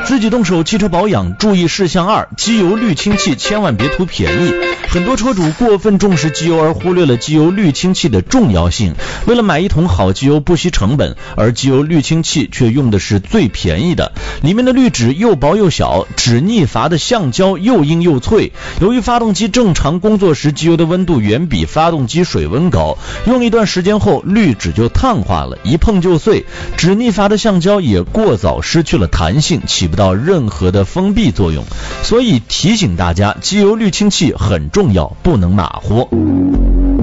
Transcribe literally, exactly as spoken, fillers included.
自己动手汽车保养注意事项二：机油滤清器千万别图便宜。很多车主过分重视机油而忽略了机油滤清器的重要性。为了买一桶好机油不惜成本，而机油滤清器却用的是最便宜的，里面的滤纸又薄又小，纸腻阀的橡胶又硬又脆。由于发动机正常工作时机油的温度远比发动机水温高，用一段时间后滤纸就碳化了，一碰就碎。纸腻阀的橡胶也过早失去了弹性，起不到任何的封闭作用。所以提醒大家，机油滤清器很重要，不能马虎。